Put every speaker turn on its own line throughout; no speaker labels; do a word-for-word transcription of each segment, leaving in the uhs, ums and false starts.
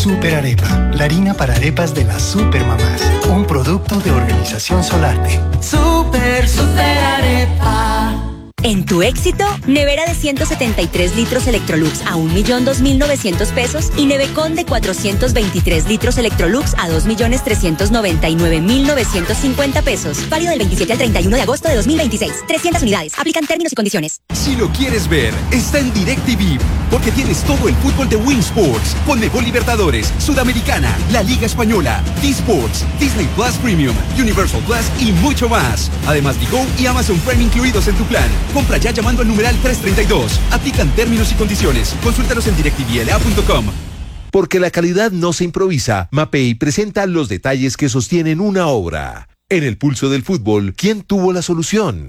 Super Arepa, la harina para arepas de las supermamás. Un producto de Organización Solarte.
Super, super arepa.
En tu éxito, nevera de ciento setenta y tres litros Electrolux a un millón dos mil novecientos pesos y Nevecon de cuatrocientos veintitrés litros Electrolux a dos millones trescientos noventa y nueve mil novecientos cincuenta pesos. Válido del veintisiete al treinta y uno de agosto de dos mil veintiséis. trescientas unidades. Aplican términos y condiciones.
Si lo quieres ver, está en DirecTV, porque tienes todo el fútbol de Win Sports, Conmebol Libertadores, Sudamericana, la Liga Española, D-Sports, Disney Plus Premium, Universal Plus y mucho más. Además, Digo y Amazon Prime incluidos en tu plan. Compra ya llamando al numeral trescientos treinta y dos. Aplican términos y condiciones. Consúltalos en direct t v l a punto com.
Porque la calidad no se improvisa, Mapei presenta los detalles que sostienen una obra. En el pulso del fútbol, ¿quién tuvo la solución?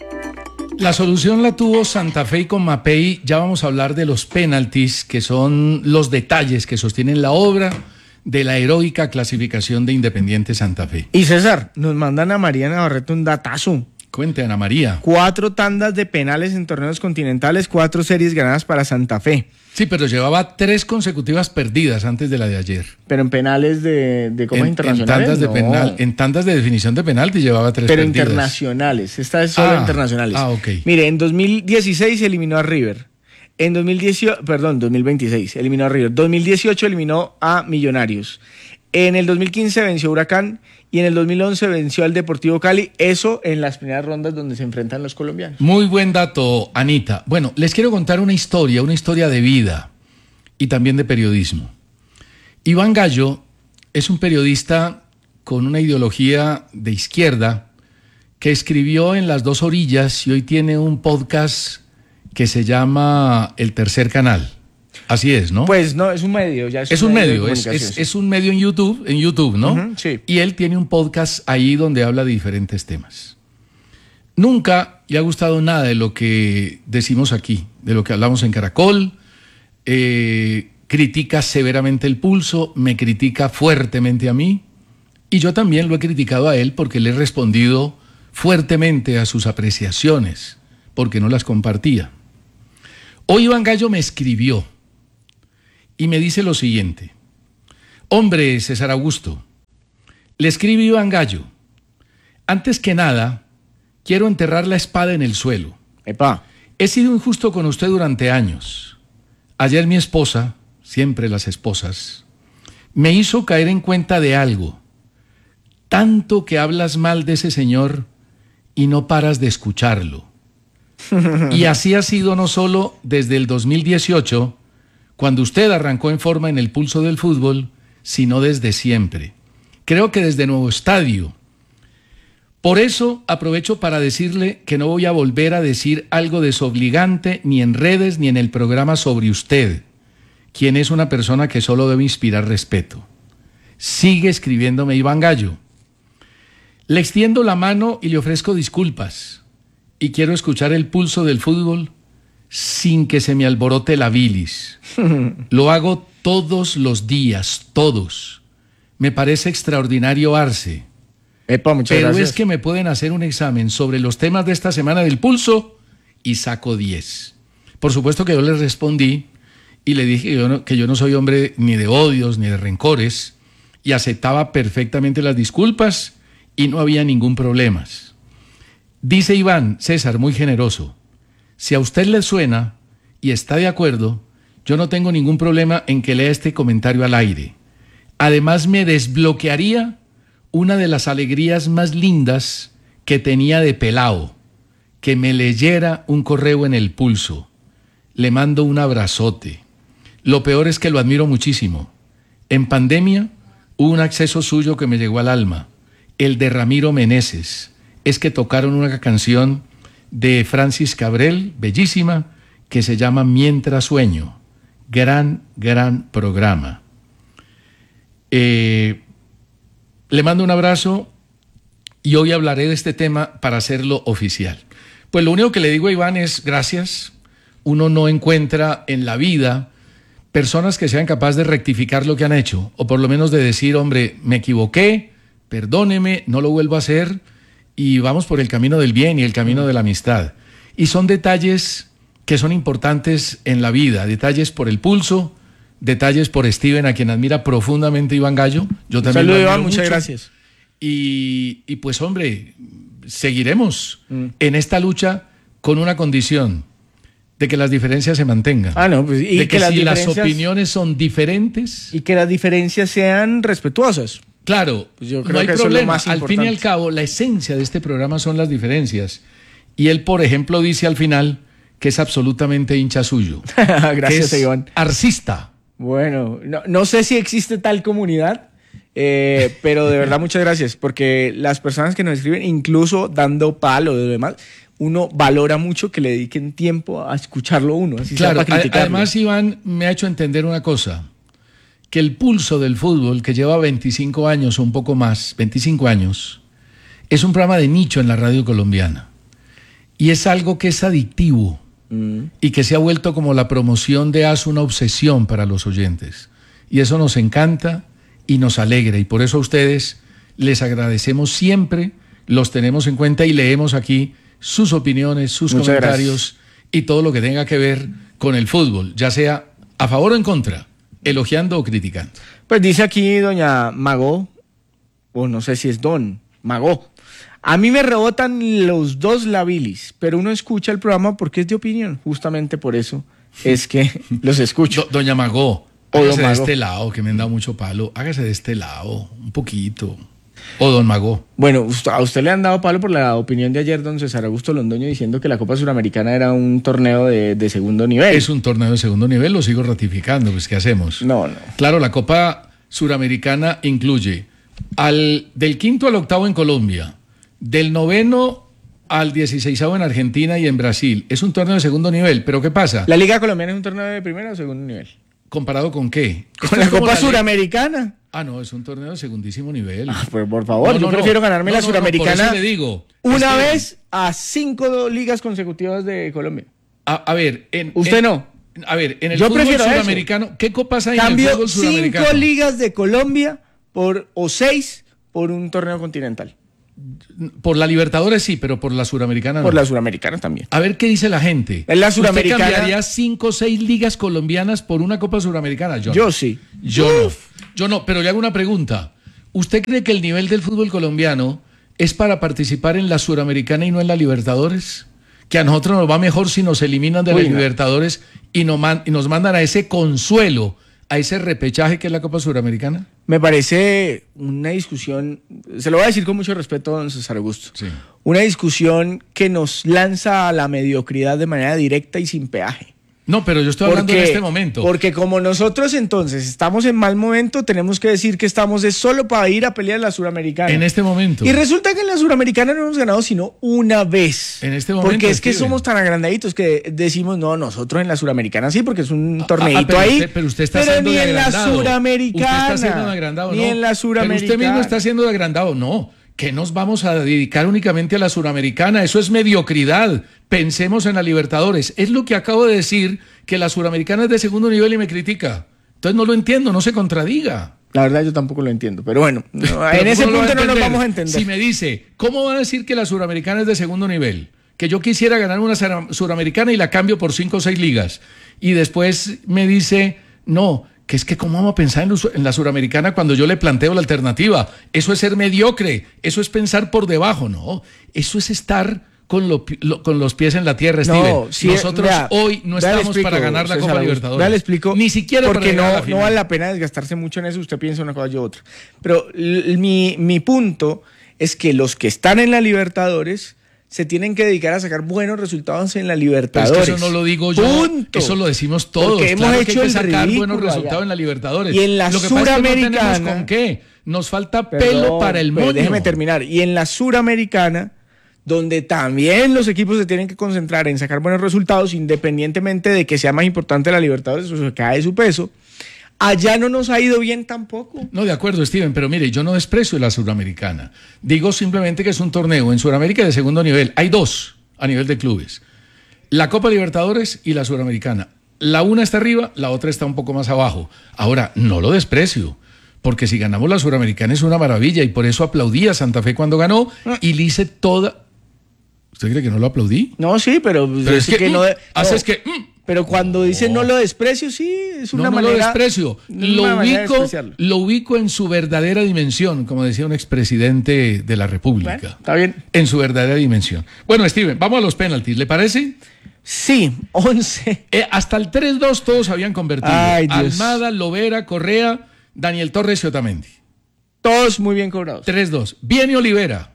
La solución la tuvo Santa Fe y con Mapei ya vamos a hablar de los penaltis, que son los detalles que sostienen la obra de la heroica clasificación de Independiente Santa Fe.
Y César, nos mandan a María Navarrete un datazo.
Cuente, Ana María.
Cuatro tandas de penales en torneos continentales, cuatro series ganadas para Santa Fe.
Sí, pero llevaba tres consecutivas perdidas antes de la de ayer.
Pero en penales de, de copas
en,
internacionales.
En tandas, de
no.
penal, en tandas de definición de penalti llevaba tres
pero
perdidas.
Pero internacionales, esta es solo
ah,
internacionales.
Ah, ok.
Mire, en dos mil dieciséis eliminó a River. En dos mil dieciocho, perdón, dos mil veintiséis eliminó a River. dos mil dieciocho eliminó a Millonarios. En el dos mil quince venció a Huracán y en el dos mil once venció al Deportivo Cali. Eso en las primeras rondas donde se enfrentan los colombianos.
Muy buen dato, Anita. Bueno, les quiero contar una historia, una historia de vida y también de periodismo. Iván Gallo es un periodista con una ideología de izquierda que escribió en Las Dos Orillas y hoy tiene un podcast que se llama El Tercer Canal. Así es, ¿no?
Pues no, es un medio. Ya es,
es un medio, medio es, es, es un medio en YouTube, en YouTube, ¿no?
Uh-huh, sí.
Y él tiene un podcast ahí donde habla de diferentes temas. Nunca le ha gustado nada de lo que decimos aquí, de lo que hablamos en Caracol. Eh, critica severamente el pulso, me critica fuertemente a mí. Y yo también lo he criticado a él porque le he respondido fuertemente a sus apreciaciones, porque no las compartía. Hoy Iván Gallo me escribió y me dice lo siguiente: hombre, César Augusto, le escribe Iván Gallo, antes que nada, quiero enterrar la espada en el suelo.
Epa.
He sido injusto con usted durante años. Ayer mi esposa, siempre las esposas, me hizo caer en cuenta de algo. Tanto que hablas mal de ese señor y no paras de escucharlo. Y así ha sido no solo desde el dos mil dieciocho, cuando usted arrancó en forma en el pulso del fútbol, sino desde siempre. Creo que desde Nuevo Estadio. Por eso aprovecho para decirle que no voy a volver a decir algo desobligante ni en redes ni en el programa sobre usted, quien es una persona que solo debe inspirar respeto. Sigue escribiéndome Iván Gallo. Le extiendo la mano y le ofrezco disculpas. Y quiero escuchar el pulso del fútbol sin que se me alborote la bilis. Lo hago todos los días, todos. Me parece extraordinario Arce.
Epa, muchas
Pero
gracias.
es que me pueden hacer un examen sobre los temas de esta semana del pulso y saco diez. Por supuesto que yo le respondí y le dije que yo no, que yo no soy hombre ni de odios ni de rencores y aceptaba perfectamente las disculpas y no había ningún problema. Dice Iván, César, muy generoso, si a usted le suena y está de acuerdo, yo no tengo ningún problema en que lea este comentario al aire. Además me desbloquearía una de las alegrías más lindas que tenía de pelao, que me leyera un correo en el pulso. Le mando un abrazote. Lo peor es que lo admiro muchísimo. En pandemia hubo un acceso suyo que me llegó al alma, el de Ramiro Meneses. Es que tocaron una canción de Francis Cabrel, bellísima, que se llama Mientras Sueño. Gran, gran programa. Eh, le mando un abrazo y hoy hablaré de este tema para hacerlo oficial. Pues lo único que le digo a Iván es gracias. Uno no encuentra en la vida personas que sean capaces de rectificar lo que han hecho, o por lo menos de decir, hombre, me equivoqué, perdóneme, no lo vuelvo a hacer, y vamos por el camino del bien y el camino de la amistad. Y son detalles que son importantes en la vida, detalles por el pulso, Detalles por Steven, a quien admira profundamente Iván Gallo. Yo también.
Saludos, Iván, muchas gracias.
Y, y pues, hombre, seguiremos mm. en esta lucha con una condición: de que las diferencias se mantengan.
Ah, no, pues, y
de que,
que las
si
diferencias...
las opiniones son diferentes...
Y que las diferencias sean respetuosas.
Claro,
pues yo creo
no hay
que
problema.
Eso es lo más
al fin y al cabo, la esencia de este programa son las diferencias. Y él, por ejemplo, dice al final que es absolutamente hincha suyo.
Gracias,
que es
Iván.
Arcista.
Bueno, no, no sé si existe tal comunidad, eh, pero de verdad muchas gracias, porque las personas que nos escriben, incluso dando palo de lo demás, uno valora mucho que le dediquen tiempo a escucharlo uno, así
claro,
sea para criticarlo.
Además, Iván me ha hecho entender una cosa, que el pulso del fútbol, que lleva veinticinco años o un poco más, veinticinco años, es un programa de nicho en la radio colombiana. Y es algo que es adictivo mm. y que se ha vuelto como la promoción de A S una obsesión para los oyentes. Y eso nos encanta y nos alegra. Y por eso a ustedes les agradecemos siempre, los tenemos en cuenta y leemos aquí sus opiniones, sus Muchas comentarios gracias. Y todo lo que tenga que ver con el fútbol, ya sea a favor o en contra, elogiando o criticando.
Pues dice aquí doña Magó, o no sé si es don, Magó. A mí me rebotan los dos la bilis, pero uno escucha el programa porque es de opinión. Justamente por eso es que los escucho.
Do, doña Magó,
o
hágase
Magó.
de este lado, que me han dado mucho palo. Hágase de este lado, un poquito. O don Magó.
Bueno, a usted le han dado palo por la opinión de ayer, don César Augusto Londoño, diciendo que la Copa Suramericana era un torneo de, de segundo nivel.
Es un torneo de segundo nivel, lo sigo ratificando, pues ¿qué hacemos?
No, no.
Claro, la Copa Suramericana incluye al del quinto al octavo en Colombia, del noveno al dieciseisavo en Argentina y en Brasil. Es un torneo de segundo nivel, pero ¿qué pasa?
¿La Liga Colombiana es un torneo de primero o segundo nivel?
¿Comparado con qué?
Con la Copa la Suramericana.
Ah, no, es un torneo de segundísimo nivel.
Ah, pues por favor,
no, no,
yo prefiero
no,
ganarme
no,
la
no,
Suramericana
no, por eso le digo,
una
este,
vez a cinco ligas consecutivas de Colombia.
A, a ver, en,
usted
en,
no.
A ver, en el
yo
fútbol
prefiero
suramericano, eso. ¿Qué copas hay
Cambio
en el fútbol suramericano?
Cinco ligas de Colombia por o seis por un torneo continental.
Por la Libertadores sí, pero por la Suramericana no.
Por la Suramericana también.
A ver qué dice la gente.
En la Suramericana.
¿Usted cambiaría cinco o seis ligas colombianas por una Copa Suramericana? Yo,
yo
no.
sí.
Yo Uf. no. Yo no, pero le hago una pregunta. ¿Usted cree que el nivel del fútbol colombiano es para participar en la Suramericana y no en la Libertadores? Que a nosotros nos va mejor si nos eliminan de Uy, la no. Libertadores y nos, man, y nos mandan a ese consuelo, a ese repechaje que es la Copa Suramericana.
Me parece una discusión, se lo voy a decir con mucho respeto, don César Augusto,
sí.
una discusión que nos lanza a la mediocridad de manera directa y sin peaje.
No, pero yo estoy hablando
porque,
en este momento.
Porque como nosotros entonces estamos en mal momento, tenemos que decir que estamos de solo para ir a pelear la Suramericana.
En este momento.
Y resulta que en la Suramericana no hemos ganado sino una vez.
En este momento.
Porque es que
Steven.
somos tan agrandaditos que decimos, no, nosotros en la Suramericana sí, porque es un torneito
ah, pero
ahí.
Usted, pero usted está
pero
haciendo
ni
de
en la Suramericana.
Usted está haciendo de agrandado,
ni
no.
en la Suramericana.
Pero usted mismo está haciendo de agrandado, no. Que nos vamos a dedicar únicamente a la Suramericana. Eso es mediocridad. Pensemos en la Libertadores. Es lo que acabo de decir, que la Suramericana es de segundo nivel y me critica. Entonces no lo entiendo, no se contradiga.
La verdad yo tampoco lo entiendo, pero bueno, no, en ese punto no nos vamos a entender.
Si me dice, ¿cómo va a decir que la Suramericana es de segundo nivel? Que yo quisiera ganar una Suramericana y la cambio por cinco o seis ligas. Y después me dice, no, que es que cómo vamos a pensar en, los, en la Suramericana cuando yo le planteo la alternativa. Eso es ser mediocre, eso es pensar por debajo, no. Eso es estar con, lo, lo, con los pies en la tierra,
no,
Steven.
Si
Nosotros
vea,
hoy no estamos
explico,
para ganar la Copa Libertadores.
Ya le explico.
Ni siquiera
porque
para
no,
la final.
no vale la pena desgastarse mucho en eso. Usted piensa una cosa, yo otra. Pero l- mi, mi punto es que los que están en la Libertadores se tienen que dedicar a sacar buenos resultados en la Libertadores.
Pero es que eso no lo digo yo,
Punto.
Eso lo decimos todos.
Porque hemos
claro
hecho
que hay que
el
sacar
ridículo
buenos resultados
allá.
en la Libertadores.
Y en la
lo que pasa es que no
Suramericana,
tenemos con qué. Nos falta
Perdón,
pelo para el moño.
Déjeme terminar. Y en la Suramericana, donde también los equipos se tienen que concentrar en sacar buenos resultados, independientemente de que sea más importante la Libertadores, o se cae de su peso, allá no nos ha ido bien tampoco.
No, de acuerdo, Steven, pero mire, yo no desprecio la Suramericana. Digo simplemente que es un torneo en Sudamérica de segundo nivel. Hay dos a nivel de clubes. La Copa Libertadores y la Suramericana. La una está arriba, la otra está un poco más abajo. Ahora, no lo desprecio, porque si ganamos la Suramericana es una maravilla y por eso aplaudí a Santa Fe cuando ganó y le hice toda... ¿Usted cree que no lo aplaudí?
No, sí, pero,
pero es que,
que
mm,
no...
haces
no.
que... Mm,
Pero cuando
No.
dice no lo desprecio, sí, es una
no, no
manera...
lo desprecio.
una
Lo
manera de
ubico,
despreciarlo.
lo ubico en su verdadera dimensión, como decía un expresidente de la República.
Bueno, está bien.
En su verdadera dimensión. Bueno, Steven, vamos a los penaltis, ¿le parece?
Sí, once.
Eh, hasta el tres dos todos habían convertido.
Ay, Dios.
Almada, Lovera, Correa, Daniel Torres y Otamendi.
Todos muy bien cobrados.
tres dos. Viene Olivera.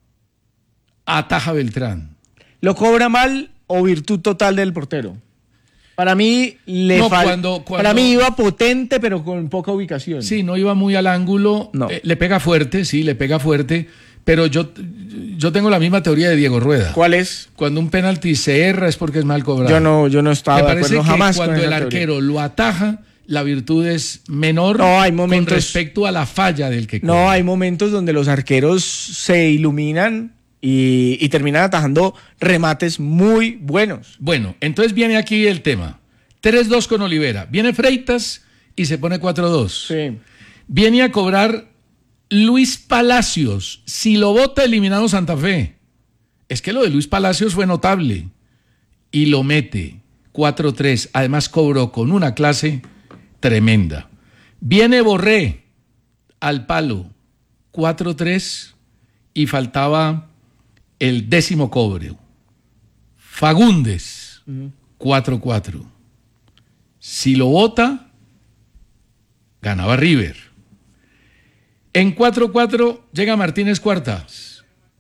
Ataja Beltrán.
¿Lo cobra mal o virtud total del portero? Para mí le
No,
fal-
cuando- cuando-
Para mí iba potente, pero con poca ubicación.
Sí, no iba muy al ángulo.
No.
Eh, le pega fuerte, sí, le pega fuerte. Pero yo, yo tengo la misma teoría de Diego Rueda.
¿Cuál es?
Cuando un penalti se erra es porque es mal cobrado.
Yo no, yo no estaba
Me
de
parece
acuerdo
que
jamás con
cuando
esa
el
teoría.
arquero lo ataja, la virtud es menor
No, hay momentos-
con respecto a la falla del que
No,
cobra.
hay momentos donde los arqueros se iluminan y, y terminan atajando remates muy buenos.
Bueno, entonces viene aquí el tema. tres dos con Olivera. Viene Freitas y se pone cuatro dos.
Sí.
Viene a cobrar Luis Palacios. Si lo vota, eliminado Santa Fe. Es que lo de Luis Palacios fue notable. Y lo mete cuatro tres. Además cobró con una clase tremenda. Viene Borré al palo cuatro tres y faltaba el décimo cobre. Fagundes cuatro cuatro. Si lo vota, ganaba River. En cuatro cuatro llega Martínez Cuartas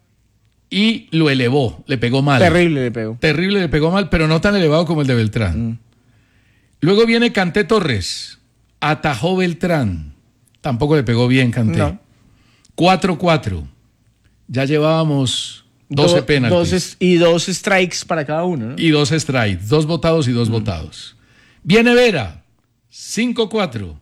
y lo elevó, le pegó mal.
Terrible le pegó.
Terrible, le pegó mal, pero no tan elevado como el de Beltrán.
Mm.
Luego viene Kanté Torres, atajó Beltrán, tampoco le pegó bien Kanté.
No.
cuatro cuatro, ya llevábamos doce
Do-
penaltis.
dos es- y dos strikes para cada uno, ¿no?
Y dos strikes, dos votados y dos votados. Viene Vera, cinco cuatro.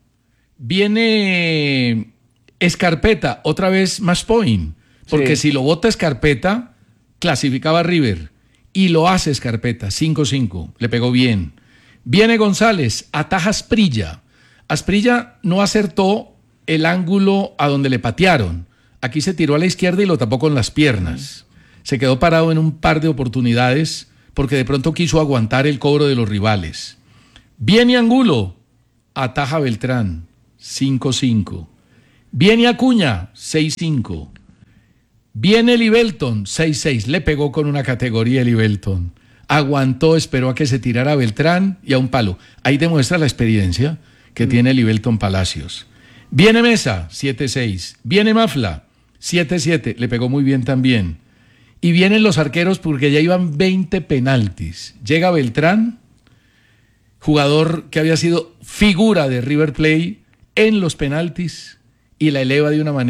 Viene Escarpeta, otra vez match point. Porque
Sí.
si lo vota Escarpeta, clasificaba a River. Y lo hace Escarpeta, cinco cinco. Le pegó bien. Viene González, ataja Asprilla. Asprilla no acertó el ángulo a donde le patearon. Aquí se tiró a la izquierda y lo tapó con las piernas. Se quedó parado en un par de oportunidades porque de pronto quiso aguantar el cobro de los rivales. Viene Angulo, ataja Beltrán, cinco cinco. Viene Acuña, seis cinco. Viene Libelton, seis seis. Le pegó con una categoría Libelton. Aguantó, esperó a que se tirara a Beltrán y a un palo. Ahí demuestra la experiencia que mm. tiene Libelton Palacios. Viene Mesa, siete seis. Viene Mafla, siete siete. Le pegó muy bien también. Y vienen los arqueros porque ya iban veinte penaltis. Llega Beltrán, jugador que había sido figura de River Plate en los penaltis, y la eleva de una manera